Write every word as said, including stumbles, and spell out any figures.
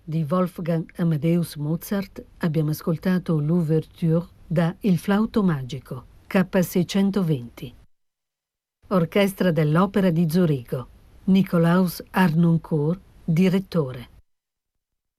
di Wolfgang Amadeus Mozart abbiamo ascoltato l'ouverture da Il flauto magico, K seicentoventi. Orchestra dell'Opera di Zurigo, Nikolaus Harnoncourt, direttore.